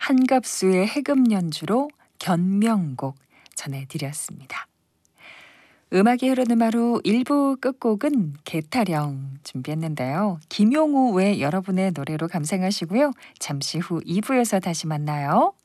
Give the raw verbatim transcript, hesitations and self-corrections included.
한갑수의 해금 연주로 견명곡 전해드렸습니다. 음악이 흐르는 하루 일 부 끝곡은 개타령 준비했는데요. 김용우 외 여러분의 노래로 감상하시고요. 잠시 후 이 부에서 다시 만나요.